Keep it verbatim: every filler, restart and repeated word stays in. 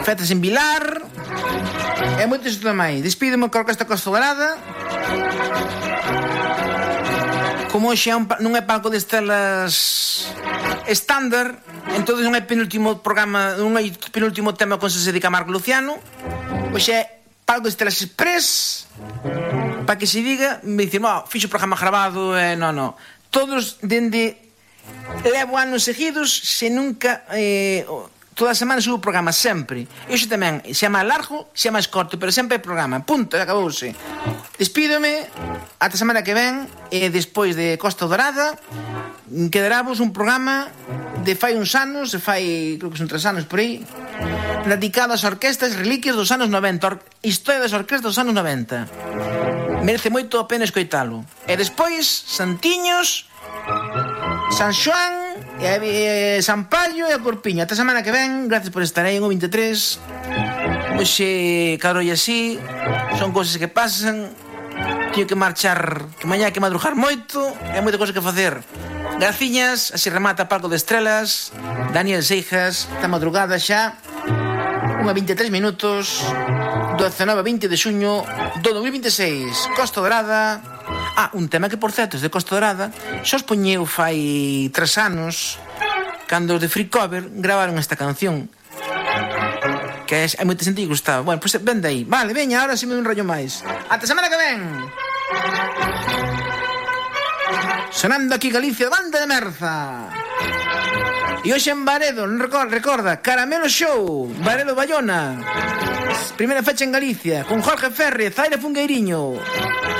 Fetas en Vilar e moito isto máis. Despídemo con esta Costa Dorada. Como hoxe é un, non é palco de estelas estándar, entón non é penúltimo programa, non é penúltimo tema con se dedica a Marco Luciano. Hoxe é palco de estelas express, para que se diga, me dicen, no, fixo o programa grabado, eh, no, no. Todos, dende levo anos seguidos, se nunca eh, toda a semana subo o programa, sempre. E hoxe tamén, se é máis largo, se é máis corto, pero sempre é programa, punto, acabouse. Despídome ata a semana que ven, e despois de Costa Dorada quedarábos un programa de fai uns anos, de fai, creo que son tres anos por aí, dedicado ás orquestas reliquias dos anos noventa, or- historia das orquestas dos anos noventa. Merece moito a pena escoitalo. E despois, Santiños, San Xoán, e, e San Pallo e a Corpiño. Ata a semana que ven, gracias por estar aí en o vinte e tres. Hoxe, caro e así, son cousas que pasan. Teño que marchar, que mañá hai que madrugar moito, e hai moita cosa que facer. Graciñas, así remata Palco de Estrelas, Daniel Seijas, esta madrugada xa, unha vinte e tres minutos, dezanove a vinte de xuño do dos mil vinte e seis, Costa Dorada. Ah, un tema que, por certo, de Costa Dorada, xa os poñeu fai tres anos, cando os de Free Cover gravaron esta canción, que hai moita xente que gustaba. Bueno, pois pues, ven de aí. Vale, veña, ahora si me un rollo máis. Ata semana que ven. Sonando aquí Galicia, Banda de Merza. E hoxe en Baredo, recorda, recorda, Caramelo Show, Baredo Bayona. Primeira fecha en Galicia, con Jorge Ferri, Zaire Fungueiriño.